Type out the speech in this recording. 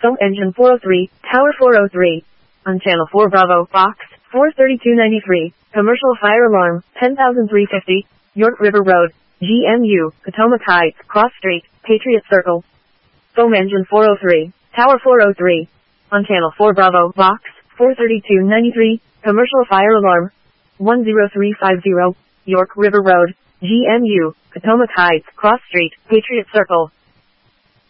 Foam engine 403, Tower 403. On channel 4 Bravo, Box 43293. Commercial fire alarm 10350. York River Road, GMU, Potomac Heights, Cross Street, Patriot Circle. Foam engine 403, Tower 403. On channel 4 Bravo, Box 43293. Commercial fire alarm 10350. York River Road, GMU, Potomac Heights, Cross Street, Patriot Circle.